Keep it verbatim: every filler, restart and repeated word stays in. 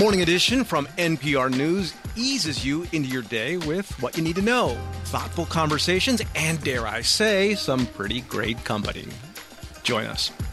Morning Edition from N P R News eases you into your day with what you need to know. Thoughtful conversations and, dare I say, some pretty great company. Join us.